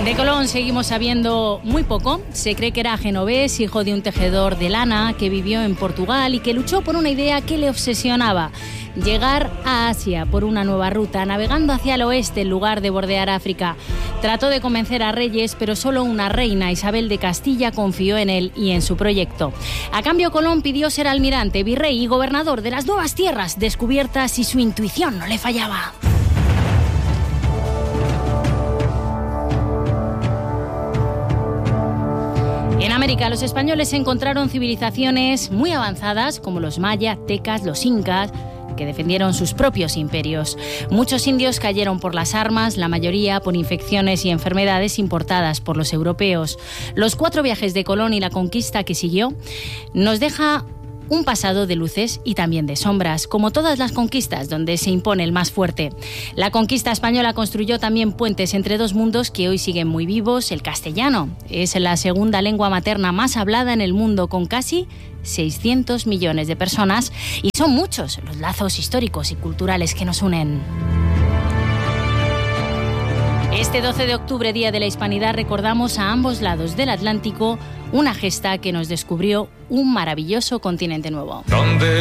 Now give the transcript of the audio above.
De Colón seguimos sabiendo muy poco. Se cree que era genovés, hijo de un tejedor de lana que vivió en Portugal y que luchó por una idea que le obsesionaba: llegar a Asia por una nueva ruta, navegando hacia el oeste en lugar de bordear África. Trató de convencer a reyes, pero solo una reina, Isabel de Castilla, confió en él y en su proyecto. A cambio, Colón pidió ser almirante, virrey y gobernador de las nuevas tierras descubiertas, y su intuición no le fallaba. En América, los españoles encontraron civilizaciones muy avanzadas, como los mayas, tecas, los incas, que defendieron sus propios imperios. Muchos indios cayeron por las armas, la mayoría por infecciones y enfermedades importadas por los europeos. Los 4 viajes de Colón y la conquista que siguió nos deja un pasado de luces y también de sombras, como todas las conquistas donde se impone el más fuerte. La conquista española construyó también puentes entre dos mundos que hoy siguen muy vivos. El castellano es la segunda lengua materna más hablada en el mundo, con casi 600 millones de personas, y son muchos los lazos históricos y culturales que nos unen. Este 12 de octubre, Día de la Hispanidad, recordamos a ambos lados del Atlántico una gesta que nos descubrió un maravilloso continente nuevo.